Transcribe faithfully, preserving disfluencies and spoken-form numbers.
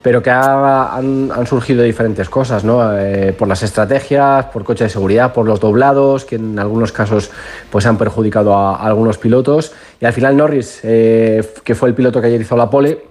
pero que ha, han, han surgido diferentes cosas, ¿no? Eh, por las estrategias, por coche de seguridad, por los doblados, que en algunos casos pues, han perjudicado a, a algunos pilotos. Y al final Norris, eh, que fue el piloto que ayer hizo la pole,